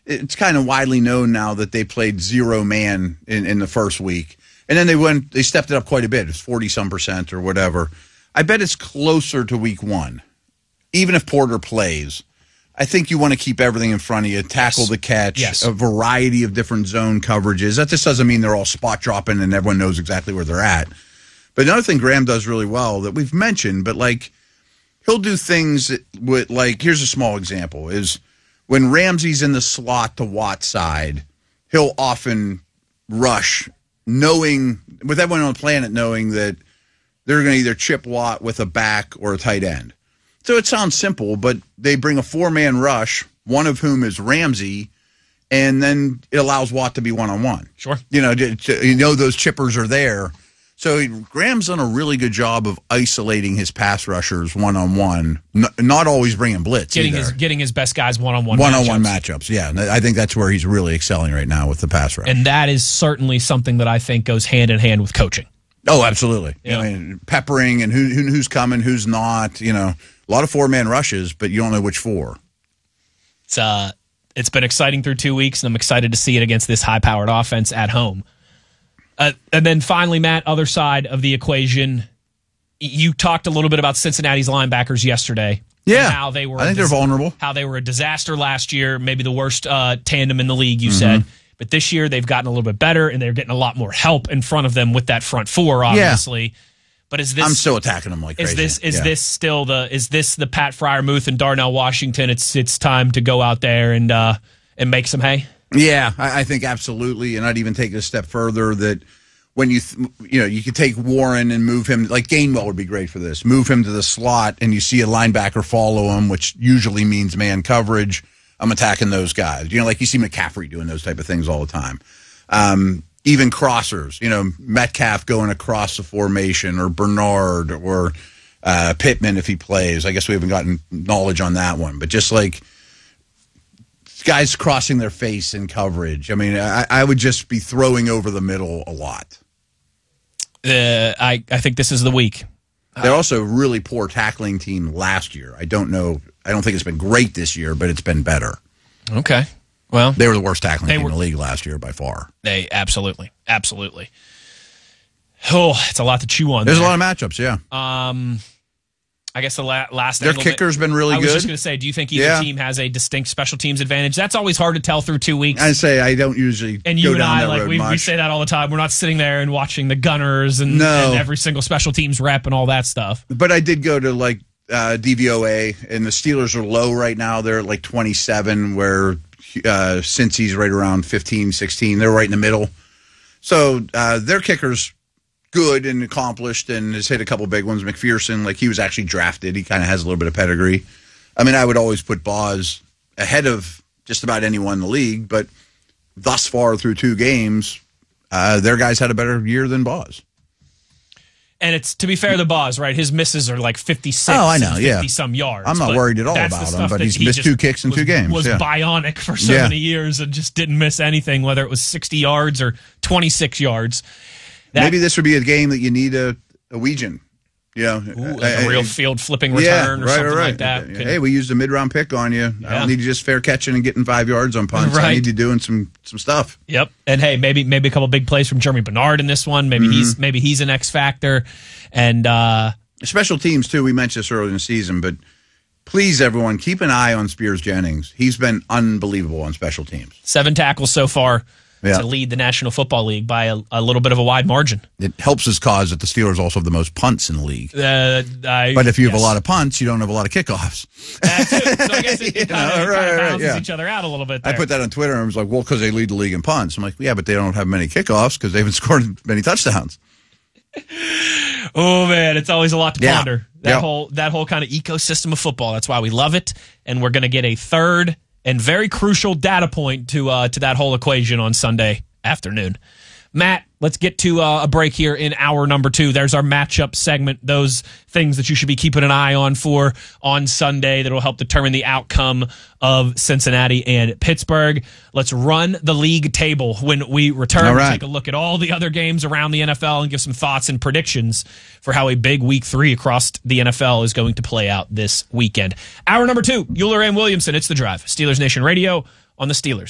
it's kind of widely known now that they played 0-man in the first week. And then they stepped it up quite a bit. It's 40-some% or whatever. I bet it's closer to week 1. Even if Porter plays, I think you want to keep everything in front of you, tackle the catch, a variety of different zone coverages. That just doesn't mean they're all spot dropping and everyone knows exactly where they're at. But another thing Graham does really well that we've mentioned, but like he'll do things with, like, here's a small example, is when Ramsey's in the slot to Watt side, he'll often rush, knowing, with everyone on the planet knowing that they're going to either chip Watt with a back or a tight end. So it sounds simple, but they bring a 4-man rush, one of whom is Ramsey, and then it allows Watt to be one-on-one. Sure. Those chippers are there. So Graham's done a really good job of isolating his pass rushers one-on-one, not always bringing blitz Getting his best guys one-on-one matchups. Yeah, and I think that's where he's really excelling right now with the pass rush. And that is certainly something that I think goes hand-in-hand with coaching. Oh, absolutely. Yeah. I mean, peppering and who's coming, who's not, a lot of 4-man rushes, but you don't know which 4. It's been exciting through 2 weeks, and I'm excited to see it against this high-powered offense at home. And then finally, Matt, other side of the equation, you talked a little bit about Cincinnati's linebackers yesterday. Yeah, how they were. I think they're vulnerable. How they were a disaster last year, maybe the worst tandem in the league, you said. But this year they've gotten a little bit better, and they're getting a lot more help in front of them with that front 4, obviously. Yeah. But is this? I'm still attacking them like crazy. Is this the Pat Freiermuth and Darnell Washington? It's time to go out there and make some hay. Yeah, I think absolutely, and I'd even take it a step further that when you could take Warren and move him, like Gainwell would be great for this. Move him to the slot, and you see a linebacker follow him, which usually means man coverage. I'm attacking those guys. Like you see McCaffrey doing those type of things all the time. Even crossers, Metcalf going across the formation, or Bernard, or Pittman if he plays. I guess we haven't gotten knowledge on that one, but just like guys crossing their face in coverage. I mean, I would just be throwing over the middle a lot. I think this is the week. They're also a really poor tackling team last year. I don't think it's been great this year, but it's been better. Okay. Well, they were the worst tackling team in the league last year by far. They absolutely. Oh, it's a lot to chew on. There's a lot of matchups, yeah. I guess the last their kicker's been really good. I was just going to say, do you think either team has a distinct special teams advantage? That's always hard to tell through 2 weeks. I say I don't usually. And you and I, we say that all the time. We're not sitting there and watching the Gunners and every single special teams rep and all that stuff. But I did go to DVOA, and the Steelers are low right now. They're at like 27, where Cincy's right around 15, 16. They're right in the middle. So their kicker's good and accomplished and has hit a couple big ones. McPherson, he was actually drafted. He kind of has a little bit of pedigree. I mean, I would always put Boz ahead of just about anyone in the league, but thus far through 2 games, their guys had a better year than Boz. And it's, to be fair to Boz, right? His misses are like 56 and 50-some yards. I'm not worried at all about him, but he's missed 2 kicks in 2 games. Was bionic for so many years and just didn't miss anything, whether it was 60 yards or 26 yards. Maybe this would be a game that you need a Weejan. A real field flipping return or something like that. Hey, we used a mid-round pick on you. I don't need you just fair catching and getting 5 yards on punts. I need you doing some stuff. Yep. And hey, maybe a couple big plays from Jeremy Bernard in this one. Maybe he's an X factor. And special teams too. We mentioned this earlier in the season, but please, everyone, keep an eye on Spears Jennings. He's been unbelievable on special teams. 7 tackles so far. To lead the National Football League by a little bit of a wide margin. It helps his cause that the Steelers also have the most punts in the league. But if you have a lot of punts, you don't have a lot of kickoffs. So I guess it kind of balances each other out a little bit there. I put that on Twitter, and I was like, well, because they lead the league in punts. I'm like, yeah, but they don't have many kickoffs because they haven't scored many touchdowns. Oh, man, it's always a lot to ponder. That whole kind of ecosystem of football. That's why we love it. And we're going to get a third and very crucial data point to that whole equation on Sunday afternoon. Matt, let's get to a break here in hour number 2. There's our matchup segment, those things that you should be keeping an eye on for on Sunday that will help determine the outcome of Cincinnati and Pittsburgh. Let's run the league table when we return. All right. We'll take a look at all the other games around the NFL and give some thoughts and predictions for how a big week 3 across the NFL is going to play out this weekend. Hour number 2, Euler and Williamson. It's The Drive. Steelers Nation Radio on the Steelers